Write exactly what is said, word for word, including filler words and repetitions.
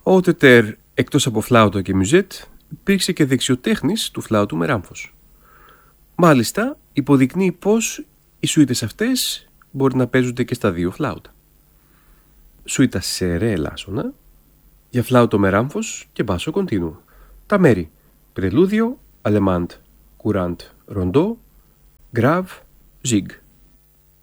Ο Τετέρ, εκτός από φλάουτο και μουζέτ, υπήρξε και δεξιοτέχνης του φλάουτου με ράμφος. Μάλιστα, υποδεικνύει πως οι σούιτες αυτές μπορεί να παίζονται και στα δύο φλάουτα. Σούιτα σε ρε ελάσσονα, για φλάουτο με ράμφος και μπάσο κοντίνου. Τα μέρη: πρελούδιο, αλεμάντ, κουράντ, ροντό, γκράβ, ζιγκ.